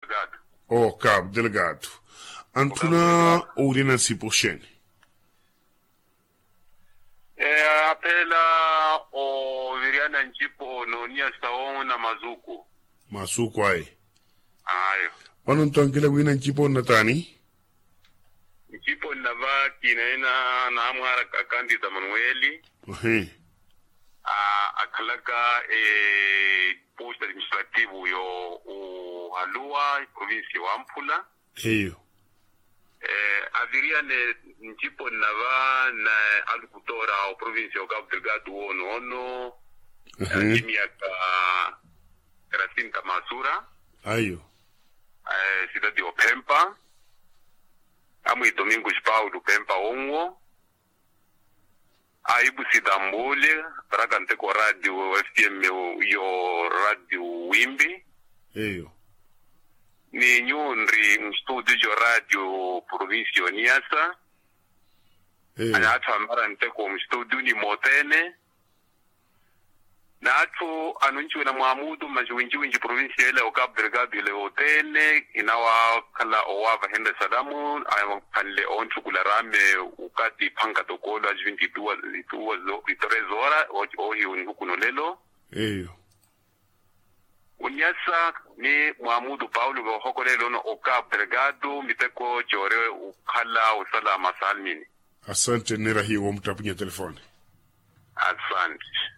Delgado. Oh, Cabo Delgado. Antuna Urina Siposheni. Apela o viriana nchipo no nia saona mazuku. Masuku ai. Ayo. Wanuntankila wina nchipo natani? Nchipo nava kinaina na amara kakandi za Manueli. Akalaka posto administrativo yo Halua, provinsi wa Ampula. Eyo. Aviriane nchipo nava na alukutora o provinsi o Cabo Delgado ono kimia ka Rasim Kamasura. Ayo. Cidade de Pempa. Amu Domingos Paulo Pempa Ongo. Aibu Sidambule, Bragante ko radio FTM yo radio Wimbi. Eyo. Ni nyundri studio yo radio provincia Niassa. Anacho amara nteko studio ni Motene. Nacho anunchiwe na Muhamudu majuinji provincia ile o Cabo Delgado ile Otene inawa kala owa hende Sadamu ayo kanle onchu kularame ukati panga tokolo ajvinti tuwa 3 horas ohi unihukunolelo. Eyo. Unyasa ni Muhamudu Paulo go hokolelo no o Cabo Delgado miteko chore ukala usala masalmini. Asante nira hii wa mtapinya telefoni. Asante.